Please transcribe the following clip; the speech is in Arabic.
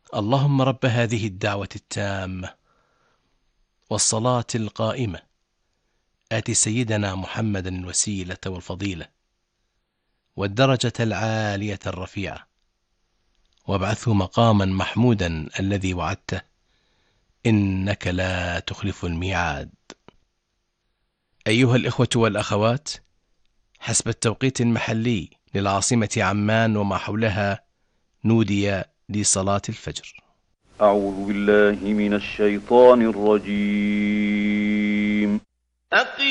اللهم رب هذه الدعوة التامة والصلاة القائمة آت سيدنا محمدا الوسيلة والفضيلة والدرجة العالية الرفيعة وابعثه مقاما محمودا الذي وعدته إنك لا تخلف الميعاد. أيها الإخوة والأخوات، حسب التوقيت المحلي للعاصمة عمان وما حولها نودي لصلاة الفجر. أعوذ بالله من الشيطان الرجيم.